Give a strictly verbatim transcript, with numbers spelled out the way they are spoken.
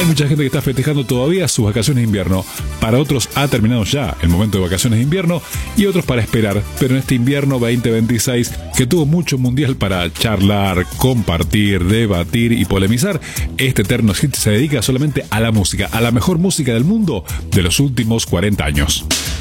Hay mucha gente que está festejando todavía sus vacaciones de invierno. Para otros ha terminado ya el momento de vacaciones de invierno y otros para esperar. Pero en este invierno veinte veintiséis, que tuvo mucho mundial para charlar, compartir, debatir y polemizar, este Eterno Hit se dedica solamente a la música, a la mejor música del mundo de los últimos cuarenta años.